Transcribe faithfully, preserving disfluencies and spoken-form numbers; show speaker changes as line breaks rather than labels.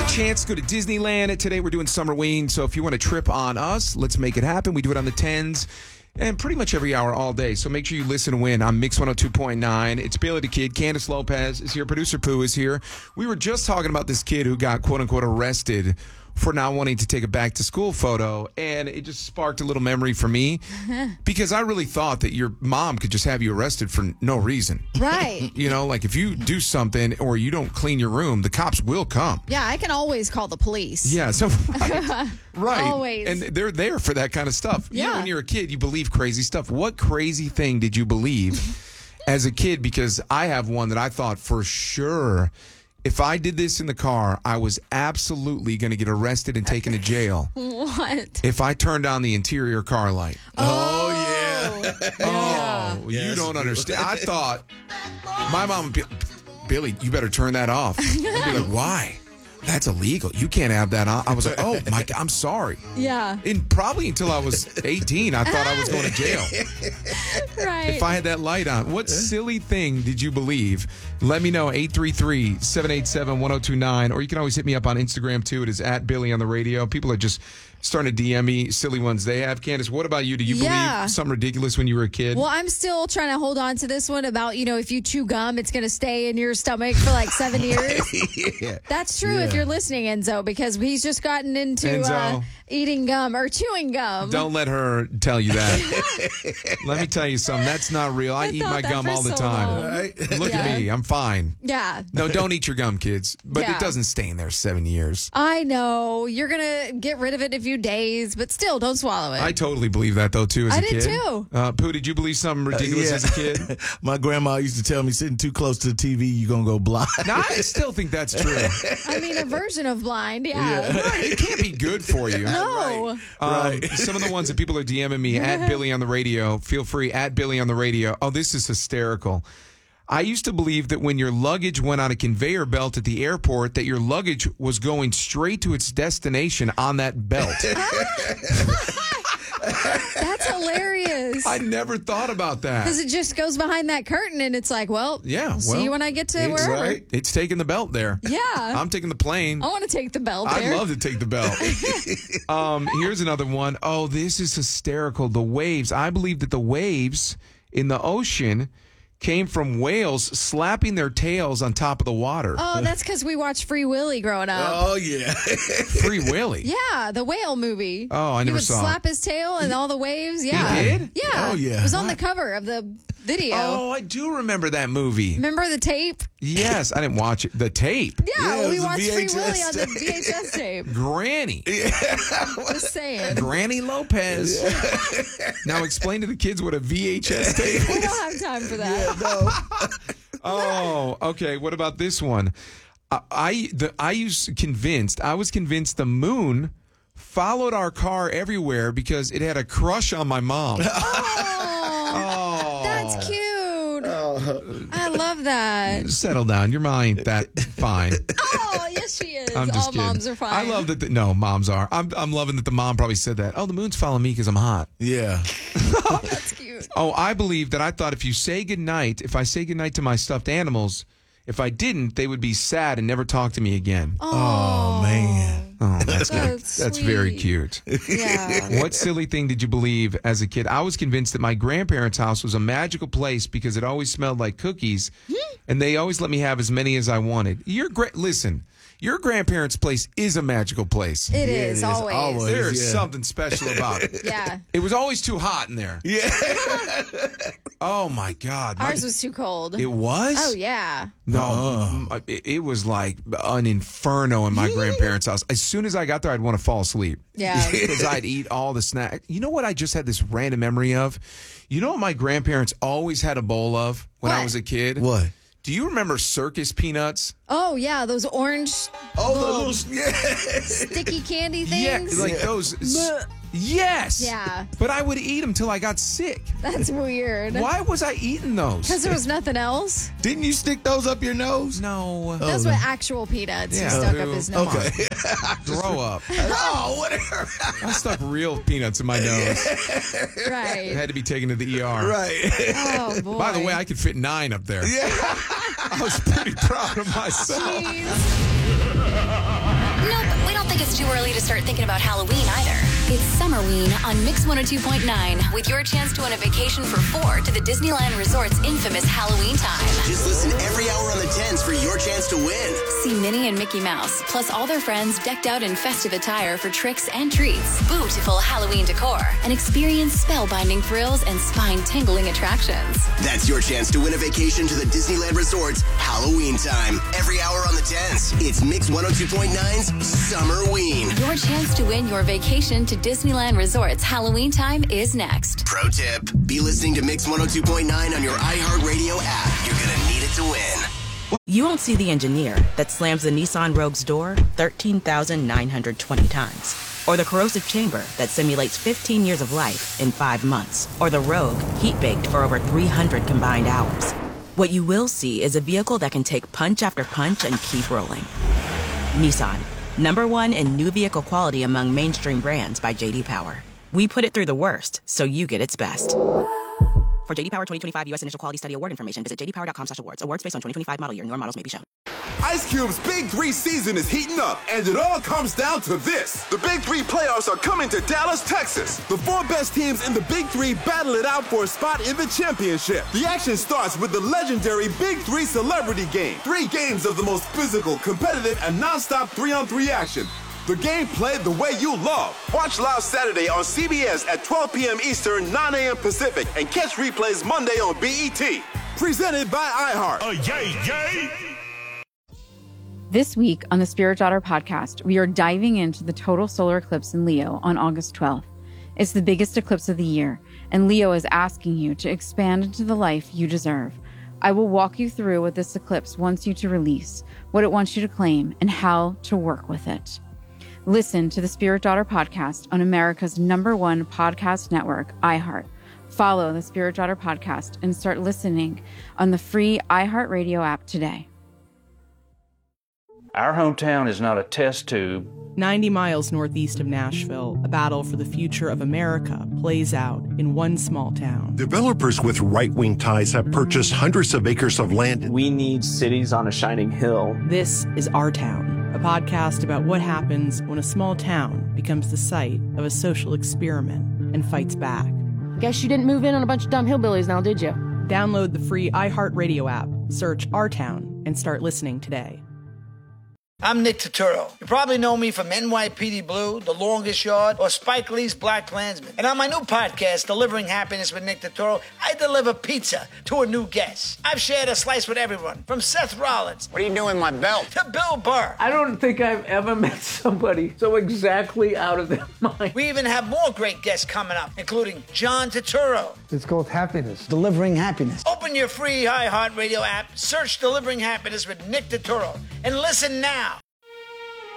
Chance to go to Disneyland. Today we're doing Summerween, so if you want to trip on us, let's make it happen. We do it on the tens and pretty much every hour all day, so make sure you listen and win on Mix one oh two point nine. It's Bailey the Kid. Candace Lopez is here. Producer Pooh is here. We were just talking about this kid who got quote-unquote arrested for not wanting to take a back-to-school photo, and it just sparked a little memory for me because I really thought that your mom could just have you arrested for no reason.
Right.
You know, like if you do something or you don't clean your room, the cops will come.
Yeah, I can always call the police.
Yeah, so right. right.
Always.
And they're there for that kind of stuff. You know,
Yeah.
when you're a kid, you believe crazy stuff. What crazy thing did you believe as a kid? Because I have one that I thought for sure if I did this in the car, I was absolutely going to get arrested and taken to jail.
What?
If I turned on the interior car light.
Oh,
yeah.
Oh, you
Yes.
don't understand. I thought my mom would be, Billy, you better turn that off. I'd be like, why? That's illegal. You can't have that on. I was like, oh, my God, I'm sorry.
Yeah.
And probably until I was eighteen, I thought I was going to jail.
Right.
If I had that light on. What silly thing did you believe? Let me know, eight three three, seven eight seven, one oh two nine. Or you can always hit me up on Instagram, too. It is at Billy on the radio. People are just starting to D M me silly ones they have. Candace, what about you? Do you
Yeah.
believe something ridiculous when you were a kid?
Well, I'm still trying to hold on to this one about, you know, if you chew gum, it's going to stay in your stomach for like seven years.
yeah.
That's true
Yeah.
if you're listening, Enzo, because he's just gotten into
Enzo.
uh, eating gum or chewing gum.
Don't let her tell you that. Let me tell you something. That's not real. I,
I
eat
thought
my
that
gum
for
all the
so
time.
long.
Right?
Look
Yeah.
at me. I'm fine.
Yeah.
No, don't eat your gum, kids. But
Yeah.
it doesn't stay in there seven years.
I know. You're going to get rid of it in a few days, but still, don't swallow it.
I totally believe that, though, too, as
I
a
did,
kid.
too.
Uh, Pooh, did you believe something ridiculous
yeah.
as a kid?
My grandma used to tell me, sitting too close to the T V, you're going to go blind.
No, I still think that's true.
I mean, a version of blind. Yeah.
Right, it can't be good for you.
No.
Um,
Right.
Some of the ones that people are DMing me at Billy on the radio, feel free at Billy on the radio. Oh, this is hysterical. I used to believe that when your luggage went on a conveyor belt at the airport, that your luggage was going straight to its destination on that belt.
That's hilarious.
I never thought about that.
Because it just goes behind that curtain and it's like, well,
Yeah,
see
well,
you when I get to
it's
wherever.
right. It's taking the belt there.
Yeah.
I'm taking the plane.
I want to take the belt
I'd
there.
love to take the belt. um, here's another one. Oh, this is hysterical. The waves. I believe that the waves in the ocean came from whales slapping their tails on top of the water.
Oh, that's because we watched Free Willy growing up.
Oh, yeah.
Free Willy.
Yeah, the whale movie.
Oh, I
he
never
would
saw it.
slap his tail and all the waves. Yeah.
did?
Yeah.
Oh, yeah.
It was on the cover of the video.
Oh, I do remember that movie.
Remember the tape?
Yes, I didn't watch it. The tape.
Yeah,
Yeah, it
we
was a
watched Free
V H S
Willy on the
tape.
V H S tape.
Granny.
Just saying.
Granny Lopez. Now explain to the kids what a V H S tape
We
is.
don't have time for that.
No.
Oh, okay. What about this one? I, I the I was convinced. I was convinced the moon followed our car everywhere because it had a crush on my mom.
Oh,
Oh,
that's cute. I love that.
settle down. Your mom ain't that fine.
Oh, yes, she is.
I'm just
All
kidding.
moms are fine.
I love that. The, no, moms are. I'm. I'm loving that the mom probably said that. Oh, the moon's following me because I'm hot.
Yeah.
That's cute.
Oh, I believe that I thought if you say goodnight, if I say goodnight to my stuffed animals, if I didn't, they would be sad and never talk to me again.
Oh, man.
Oh, that's good.
That's
That's very
sweet.
cute.
Yeah.
What silly thing did you believe as a kid? I was convinced that my grandparents' house was a magical place because it always smelled like cookies, and they always let me have as many as I wanted. Your gra- listen, your grandparents' place is a magical place.
It
Yeah,
is,
it is,
always.
always.
There is
yeah.
something special about it.
Yeah.
It was always too hot in there.
Yeah.
Oh my God! My-
Ours was too cold.
it was.
Oh, yeah.
No,
Uh-uh.
mm, it, it was like an inferno in my grandparents' house. As soon as I got there, I'd want to fall asleep.
Yeah.
Because I'd eat all the snacks. You know what I just had this random memory of? You know what my grandparents always had a bowl of when I
What?
was a kid?
What?
Do you remember circus peanuts?
Oh, yeah. Those orange
Oh, the
little
little, yeah.
sticky candy
Yeah,
things.
like
Yeah.
those.
Bleh.
Yes.
Yeah.
But I would eat them till I got sick.
That's weird.
Why was I eating those?
Because there was nothing else.
Didn't you stick those up your nose?
No.
Those
no.
were actual peanuts
Yeah.
he stuck
Oh,
up his
come
nose.
on.
Okay.
Grow up.
Oh, whatever.
I stuck real peanuts in my nose. It
Right.
had to be taken to the E R.
Right.
Oh, boy.
By the way, I could fit nine up there.
Yeah.
I was pretty proud of myself.
Jeez.
early to start thinking about Halloween either. It's Summerween on Mix one oh two point nine with your chance to win a vacation for four to the Disneyland Resort's infamous Halloween time.
Just listen every hour on the tens for your chance to win.
See Minnie and Mickey Mouse, plus all their friends decked out in festive attire for tricks and treats, beautiful Halloween decor, and experience spellbinding thrills and spine-tingling attractions.
That's your chance to win a vacation to the Disneyland Resort's Halloween time. Every hour on the tens. It's Mix one oh two point nine's Summerween.
Your chance to win your vacation to Disneyland Resort's Halloween time is next.
Pro tip, be listening to Mix one oh two point nine on your iHeartRadio app. You're going to need it to win.
You won't see the engineer that slams the Nissan Rogue's door thirteen thousand nine hundred twenty times. Or the corrosive chamber that simulates fifteen years of life in five months. Or the Rogue heat-baked for over three hundred combined hours. What you will see is a vehicle that can take punch after punch and keep rolling. Nissan, number one in new vehicle quality among mainstream brands by J D Power. We put it through the worst, so you get its best. For J D Power twenty twenty-five U S Initial Quality Study Award information, visit j d power dot com slash awards. Awards based on twenty twenty-five model year. Newer models may be shown.
Ice Cube's Big Three season is heating up, and it all comes down to this. The Big Three playoffs are coming to Dallas, Texas. The four best teams in the Big Three battle it out for a spot in the championship. The action starts with the legendary Big Three Celebrity Game. Three games of the most physical, competitive, and nonstop three-on-three action. The game played the way you love. Watch live Saturday on C B S at twelve p.m. Eastern, nine a.m. Pacific, and catch replays Monday on B E T. Presented by iHeart.
Oh, yay, yay!
This week on the Spirit Daughter podcast, we are diving into the total solar eclipse in Leo on August twelfth. It's the biggest eclipse of the year, and Leo is asking you to expand into the life you deserve. I will walk you through what this eclipse wants you to release, what it wants you to claim, and how to work with it. Listen to the Spirit Daughter podcast on America's number one podcast network, iHeart. Follow the Spirit Daughter podcast and start listening on the free iHeartRadio app today.
Our hometown is not a test tube.
ninety miles northeast of Nashville, a battle for the future of America plays out in one small town.
Developers with right-wing ties have purchased hundreds of acres of land.
We need cities on a shining hill.
This is Our Town, a podcast about what happens when a small town becomes the site of a social experiment and fights back.
Guess you didn't move in on a bunch of dumb hillbillies now, did you?
Download the free iHeartRadio app, search Our Town, and start listening today.
I'm Nick Turturro. You probably know me from N Y P D Blue, The Longest Yard, or Spike Lee's Black Klansman. And on my new podcast, Delivering Happiness with Nick Turturro, I deliver pizza to a new guest. I've shared a slice with everyone, from Seth Rollins.
What are you doing with my belt?
To Bill Burr.
I don't think I've ever met somebody so exactly out of their mind.
We even have more great guests coming up, including John Turturro.
It's called Happiness. Delivering Happiness.
Open your free iHeartRadio app, search Delivering Happiness with Nick Turturro, and listen now